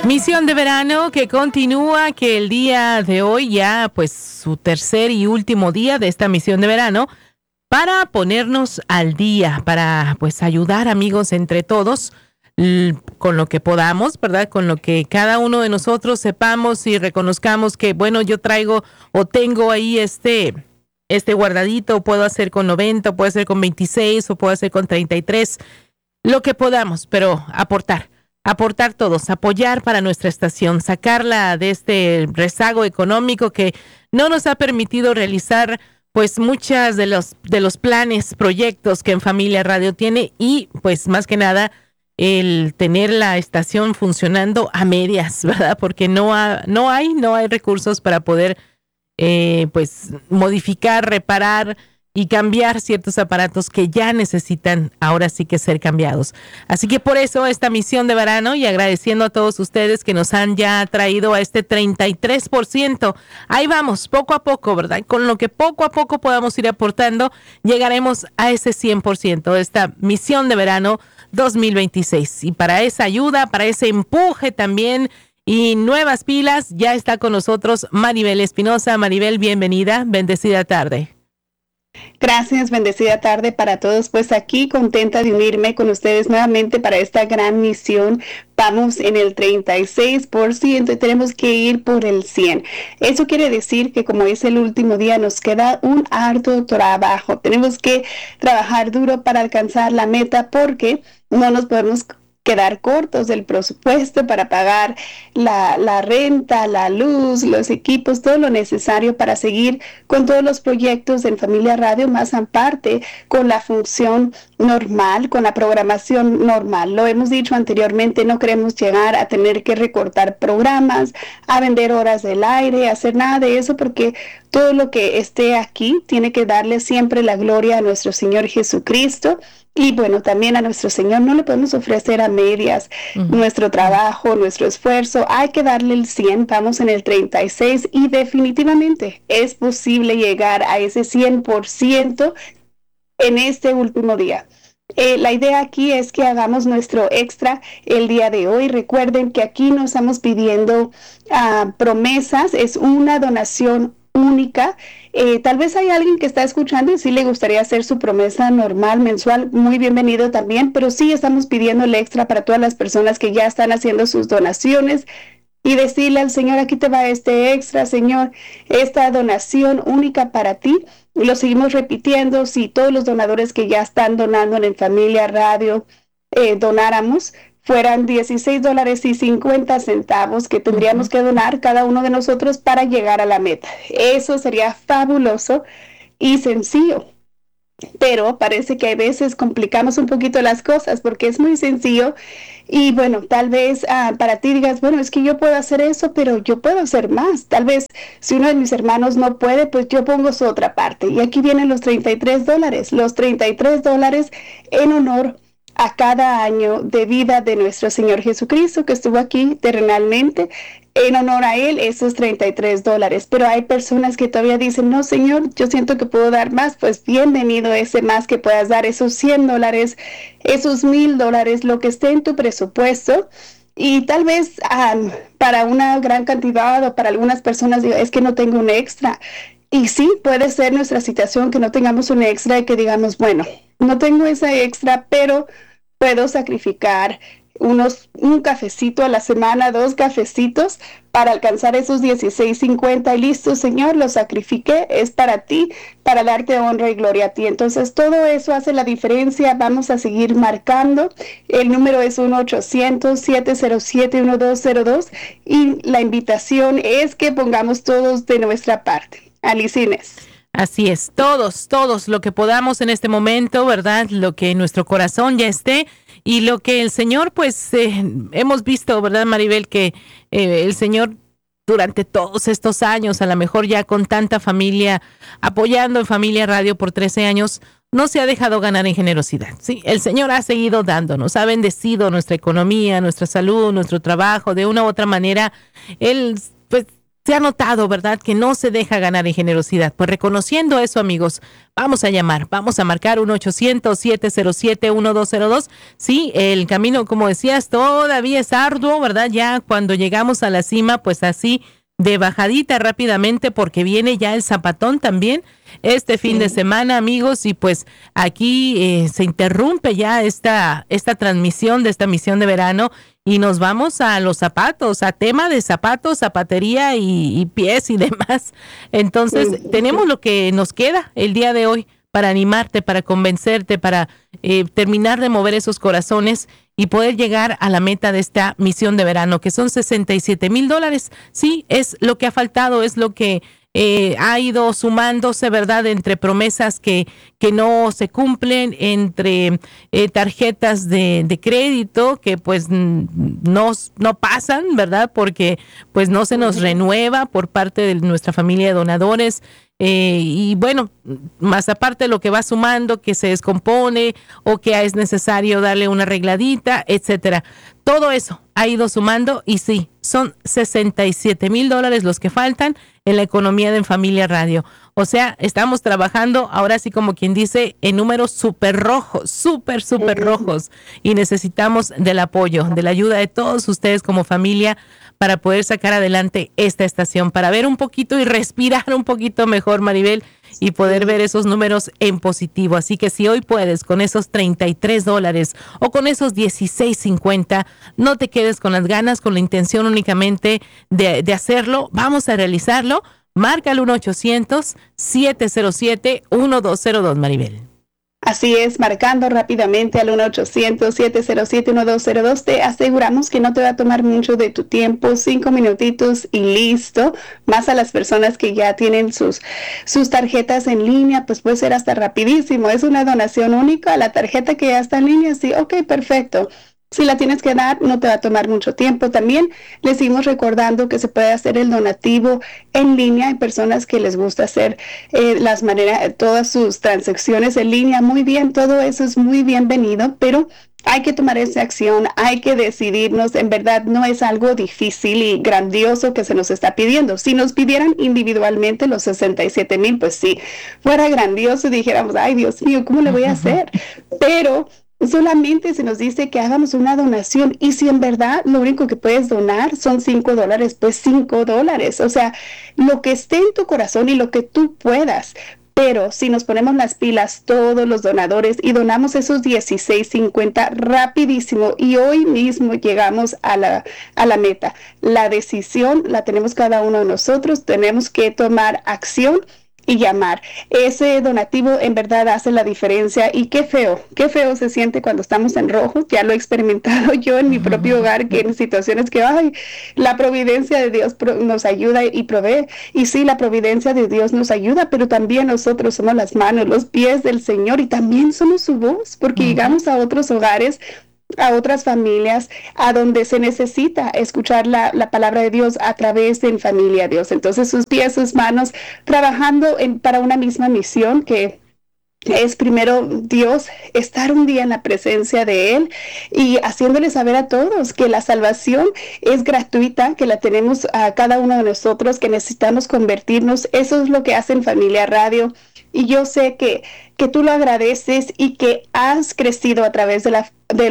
Misión de verano que continúa, que el día de hoy ya pues su tercer y último día de esta misión de verano para ponernos al día, para pues ayudar amigos entre todos con lo que podamos, ¿verdad? Con lo que cada uno de nosotros sepamos y reconozcamos que bueno, yo traigo o tengo ahí este guardadito, puedo hacer con 90, puedo hacer con 26 o puedo hacer con 33, lo que podamos, pero aportar todos, apoyar para nuestra estación, sacarla de este rezago económico que no nos ha permitido realizar pues muchas de los planes, proyectos que En Familia Radio tiene y pues más que nada el tener la estación funcionando a medias, ¿verdad? Porque no hay recursos para poder pues modificar, reparar y cambiar ciertos aparatos que ya necesitan ahora sí que ser cambiados. Así que por eso esta misión de verano y agradeciendo a todos ustedes que nos han ya traído a este 33%. Ahí vamos, poco a poco, ¿verdad? Con lo que poco a poco podamos ir aportando, llegaremos a ese 100% de esta misión de verano 2026. Y para esa ayuda, para ese empuje también y nuevas pilas, ya está con nosotros Maribel Espinosa. Maribel, bienvenida, bendecida tarde. Gracias, bendecida tarde para todos. Pues aquí contenta de unirme con ustedes nuevamente para esta gran misión. Vamos en el 36% y tenemos que ir por el 100%. Eso quiere decir que como es el último día nos queda un arduo trabajo. Tenemos que trabajar duro para alcanzar la meta porque no nos podemos quedar cortos del presupuesto para pagar la renta, la luz, los equipos, todo lo necesario para seguir con todos los proyectos en Familia Radio, más aparte con la función normal, con la programación normal. Lo hemos dicho anteriormente, no queremos llegar a tener que recortar programas, a vender horas del aire, a hacer nada de eso, porque todo lo que esté aquí tiene que darle siempre la gloria a nuestro Señor Jesucristo. Y bueno, también a nuestro Señor no le podemos ofrecer a medias nuestro trabajo, nuestro esfuerzo. Hay que darle el 100, vamos en el 36 y definitivamente es posible llegar a ese 100% en este último día. La idea aquí es que hagamos nuestro extra el día de hoy. Recuerden que aquí no estamos pidiendo promesas, es una donación única. Tal vez hay alguien que está escuchando y sí le gustaría hacer su promesa normal, mensual, muy bienvenido también, pero sí estamos pidiendo el extra para todas las personas que ya están haciendo sus donaciones y decirle al Señor, aquí te va este extra, Señor, esta donación única para ti. Y lo seguimos repitiendo, si todos los donadores que ya están donando en Familia Radio donáramos, fueran $16.50 que tendríamos que donar cada uno de nosotros para llegar a la meta. Eso sería fabuloso y sencillo. Pero parece que a veces complicamos un poquito las cosas porque es muy sencillo y bueno, tal vez para ti digas, bueno, es que yo puedo hacer eso, pero yo puedo hacer más. Tal vez si uno de mis hermanos no puede, pues yo pongo su otra parte. Y aquí vienen los $33. Los $33 en honor a cada año de vida de nuestro Señor Jesucristo que estuvo aquí terrenalmente. En honor a Él, esos $33. Pero hay personas que todavía dicen, no, Señor, yo siento que puedo dar más. Pues bienvenido ese más que puedas dar, esos $100, esos $1,000, lo que esté en tu presupuesto. Y tal vez para una gran cantidad o para algunas personas, es que no tengo un extra. Y sí, puede ser nuestra situación que no tengamos un extra y que digamos, bueno, no tengo ese extra, pero puedo sacrificar un cafecito a la semana, 2 cafecitos para alcanzar esos $16.50 y listo, Señor, lo sacrifiqué, es para ti, para darte honra y gloria a ti. Entonces todo eso hace la diferencia. Vamos a seguir marcando. El número es 1-800-707-1202 y la invitación es que pongamos todos de nuestra parte. Alicines. Así es, todos lo que podamos en este momento, ¿verdad? Lo que en nuestro corazón ya esté y lo que el Señor, pues hemos visto, ¿verdad, Maribel? Que el Señor durante todos estos años, a lo mejor ya con tanta familia, apoyando en Familia Radio por 13 años, no se ha dejado ganar en generosidad, ¿sí? El Señor ha seguido dándonos, ha bendecido nuestra economía, nuestra salud, nuestro trabajo, de una u otra manera. Él, pues, se ha notado, ¿verdad?, que no se deja ganar en generosidad. Pues reconociendo eso, amigos, vamos a marcar 1-800-707-1202. Sí, el camino, como decías, todavía es arduo, ¿verdad? Ya cuando llegamos a la cima, pues así de bajadita rápidamente, porque viene ya el zapatón también este fin de semana, amigos, y pues aquí se interrumpe ya esta transmisión de esta misión de verano y nos vamos a los zapatos, a tema de zapatos, zapatería y pies y demás. Entonces, tenemos lo que nos queda el día de hoy para animarte, para convencerte, para terminar de mover esos corazones y poder llegar a la meta de esta misión de verano, que son $67,000. Sí, es lo que ha faltado, es lo que ha ido sumándose, ¿verdad?, entre promesas que no se cumplen, entre tarjetas de crédito que pues no pasan, ¿verdad?, porque pues no se nos renueva por parte de nuestra familia de donadores. Y bueno, más aparte lo que va sumando, que se descompone o que es necesario darle una arregladita, etcétera. Todo eso ha ido sumando y sí, son $67,000 los que faltan en la economía de En Familia Radio. O sea, estamos trabajando ahora sí, como quien dice, en números súper rojos, súper rojos, y necesitamos del apoyo, de la ayuda de todos ustedes como familia para poder sacar adelante esta estación, para ver un poquito y respirar un poquito mejor, Maribel, y poder ver esos números en positivo. Así que si hoy puedes con esos $33 o con esos $16.50, no te quedes con las ganas, con la intención únicamente de hacerlo. Vamos a realizarlo. Marca el 1-800-707-1202, Maribel. Así es, marcando rápidamente al 1-800-707-1202, te aseguramos que no te va a tomar mucho de tu tiempo, 5 minutitos y listo. Más a las personas que ya tienen sus tarjetas en línea, pues puede ser hasta rapidísimo. Es una donación única a la tarjeta que ya está en línea, sí, ok, perfecto. Si la tienes que dar, no te va a tomar mucho tiempo. También les seguimos recordando que se puede hacer el donativo en línea. Hay personas que les gusta hacer todas sus transacciones en línea. Muy bien, todo eso es muy bienvenido, pero hay que tomar esa acción, hay que decidirnos. En verdad, no es algo difícil y grandioso que se nos está pidiendo. Si nos pidieran individualmente los 67,000, pues sí, fuera grandioso y dijéramos, ay, Dios mío, ¿cómo le voy a hacer? Pero solamente se nos dice que hagamos una donación, y si en verdad lo único que puedes donar son $5, pues $5. O sea, lo que esté en tu corazón y lo que tú puedas. Pero si nos ponemos las pilas todos los donadores y donamos esos $16.50 rapidísimo, y hoy mismo llegamos a la meta. La decisión la tenemos cada uno de nosotros, tenemos que tomar acción y llamar. Ese donativo en verdad hace la diferencia, y qué feo se siente cuando estamos en rojo. Ya lo he experimentado yo en mi propio hogar, que en situaciones que la providencia de Dios nos ayuda y provee, y sí, la providencia de Dios nos ayuda, pero también nosotros somos las manos, los pies del Señor, y también somos su voz, porque llegamos a otros hogares, a otras familias, a donde se necesita escuchar la palabra de Dios a través de En Familia Dios. Entonces, sus pies, sus manos, trabajando para una misma misión, que es primero Dios, estar un día en la presencia de Él y haciéndole saber a todos que la salvación es gratuita, que la tenemos a cada uno de nosotros, que necesitamos convertirnos. Eso es lo que hace En Familia Radio, y yo sé que tú lo agradeces y que has crecido a través de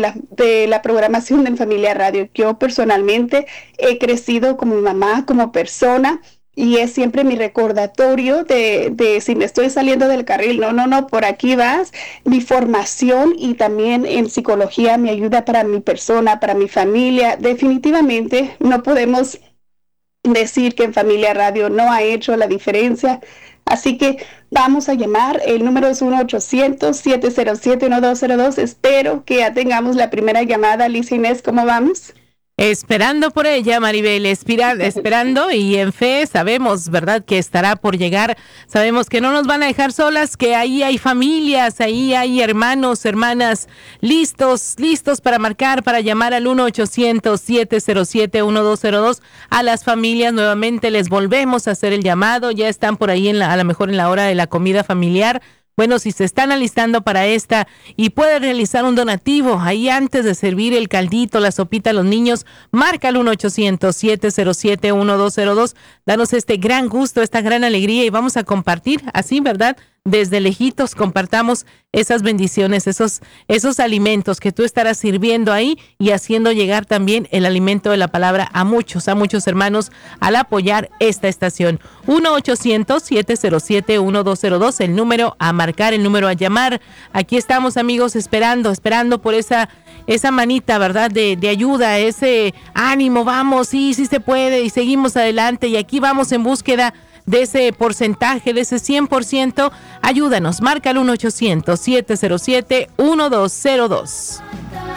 la programación de En Familia Radio. Yo personalmente he crecido como mamá, como persona, y es siempre mi recordatorio de si me estoy saliendo del carril, no, por aquí vas. Mi formación y también en psicología me ayuda para mi persona, para mi familia. Definitivamente no podemos decir que En Familia Radio no ha hecho la diferencia. Así que vamos a llamar. El número es 1-800-707-1202. Espero que ya tengamos la primera llamada. Liz Inés, ¿cómo vamos? Esperando por ella, Maribel, esperando, y en fe sabemos, ¿verdad?, que estará por llegar. Sabemos que no nos van a dejar solas, que ahí hay familias, ahí hay hermanos, hermanas, listos para marcar, para llamar al 1-800-707-1202. A las familias nuevamente les volvemos a hacer el llamado. Ya están por ahí a lo mejor en la hora de la comida familiar, Bueno, si se están alistando para esta y puede realizar un donativo ahí antes de servir el caldito, la sopita a los niños, marca al 1-800-707-1202. Danos este gran gusto, esta gran alegría y vamos a compartir así, ¿verdad? Desde lejitos compartamos esas bendiciones, esos alimentos que tú estarás sirviendo ahí y haciendo llegar también el alimento de la palabra a muchos hermanos al apoyar esta estación. 1-800-707-1202, el número a marcar, el número a llamar. Aquí estamos, amigos, esperando por esa manita, ¿verdad? De ayuda, ese ánimo, vamos, sí se puede y seguimos adelante y aquí vamos en búsqueda de ese porcentaje, de ese 100%, ayúdanos, marca el 1-800-707-1202.